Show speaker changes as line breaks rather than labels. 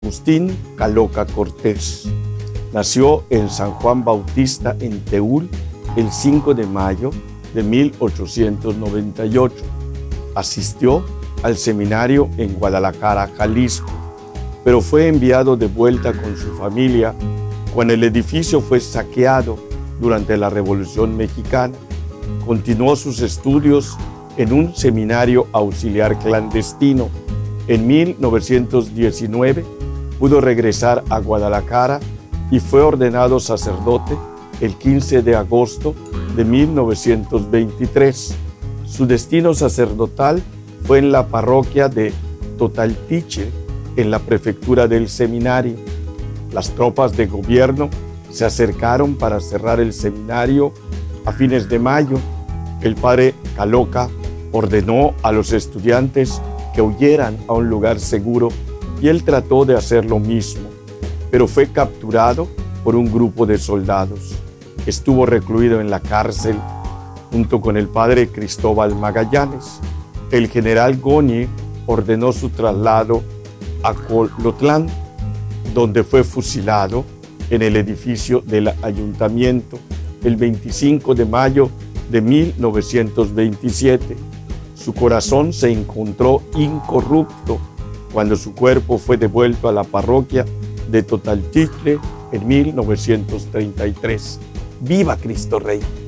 Agustín Caloca Cortés. Nació en San Juan Bautista, en Teúl, el 5 de mayo de 1898. Asistió al seminario en Guadalajara, Jalisco, pero fue enviado de vuelta con su familia cuando el edificio fue saqueado durante la Revolución Mexicana. Continuó sus estudios en un seminario auxiliar clandestino. En 1919 pudo regresar a Guadalajara y fue ordenado sacerdote el 15 de agosto de 1923. Su destino sacerdotal fue en la parroquia de Totaltiche, en la prefectura del seminario. Las tropas de gobierno se acercaron para cerrar el seminario a fines de mayo. El padre Caloca ordenó a los estudiantes que huyeran a un lugar seguro y él trató de hacer lo mismo, pero fue capturado por un grupo de soldados. Estuvo recluido en la cárcel junto con el padre Cristóbal Magallanes. El general Goñi ordenó su traslado a Colotlán, donde fue fusilado en el edificio del ayuntamiento el 25 de mayo de 1927. Su corazón se encontró incorrupto cuando su cuerpo fue devuelto a la parroquia de Totaltiche en 1933. ¡Viva Cristo Rey!